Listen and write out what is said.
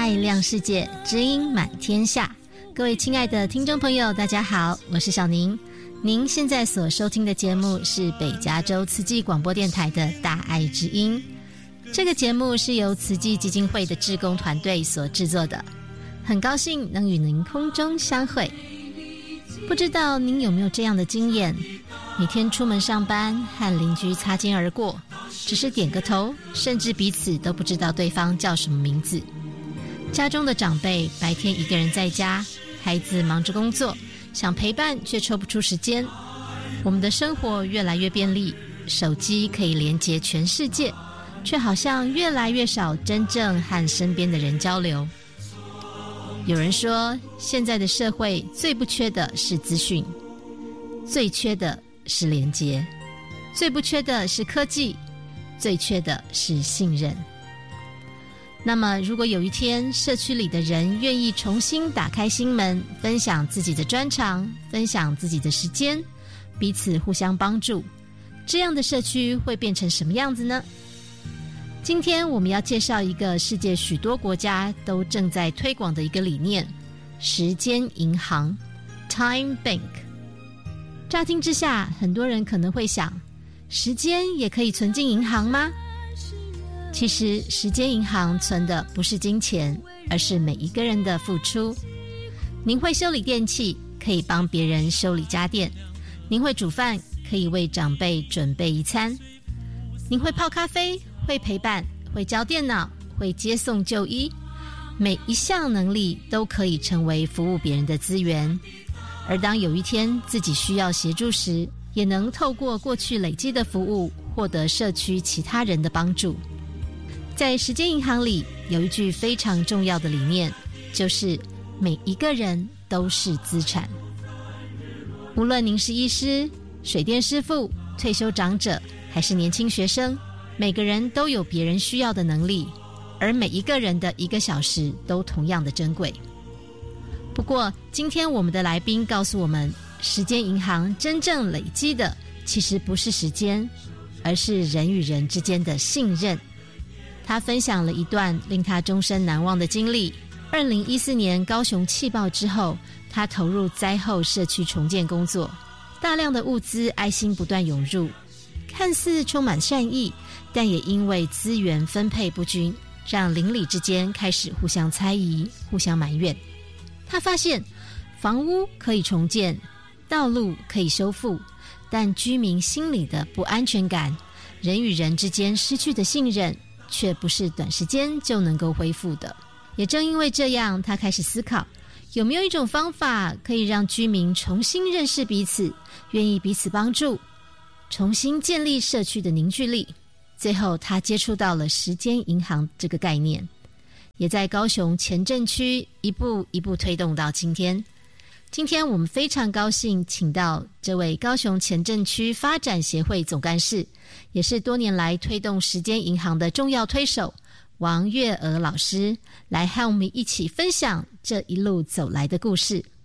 爱亮世界，知音满天下。各位亲爱的听众朋友，大家好，我是小宁。您现在所收听的节目是北加州慈济广播电台的大爱之音。这个节目是由慈济基金会的志工团队所制作的，很高兴能与您空中相会。不知道您有没有这样的经验，每天出门上班和邻居擦肩而过，只是点个头，甚至彼此都不知道对方叫什么名字。家中的长辈白天一个人在家，孩子忙着工作，想陪伴却抽不出时间。我们的生活越来越便利，手机可以连接全世界，却好像越来越少真正和身边的人交流。有人说，现在的社会最不缺的是资讯，最缺的是连结，最不缺的是科技，最缺的是信任。那么如果有一天社区里的人愿意重新打开心门，分享自己的专长，分享自己的时间，彼此互相帮助，这样的社区会变成什么样子呢？今天我们要介绍一个世界许多国家都正在推广的一个理念，时间银行 Time Bank。 乍听之下，很多人可能会想，时间也可以存进银行吗？其实时间银行存的不是金钱，而是每一个人的付出。您会修理电器，可以帮别人修理家电；您会煮饭，可以为长辈准备一餐；您会泡咖啡，会陪伴，会教电脑，会接送就医。每一项能力都可以成为服务别人的资源，而当有一天自己需要协助时，也能透过过去累积的服务，获得社区其他人的帮助。在时间银行里有一句非常重要的理念，就是每一个人都是资产。无论您是医师、水电师傅、退休长者，还是年轻学生，每个人都有别人需要的能力，而每一个人的1个小时都同样的珍贵。不过今天我们的来宾告诉我们，时间银行真正累积的其实不是时间，而是人与人之间的信任。他分享了一段令他终身难忘的经历。2014年高雄气爆之后，他投入灾后社区重建工作，大量的物资爱心不断涌入，看似充满善意，但也因为资源分配不均，让邻里之间开始互相猜疑，互相埋怨。他发现房屋可以重建，道路可以修复，但居民心里的不安全感，人与人之间失去的信任，却不是短时间就能够恢复的。也正因为这样，他开始思考，有没有一种方法可以让居民重新认识彼此，愿意彼此帮助，重新建立社区的凝聚力。最后他接触到了时间银行这个概念，也在高雄前镇区一步一步推动到今天。今天我们非常高兴请到这位高雄前镇区发展协会总干事，也是多年来推动时间银行的重要推手王月娥老师，来和我们一起分享这一路走来的故事。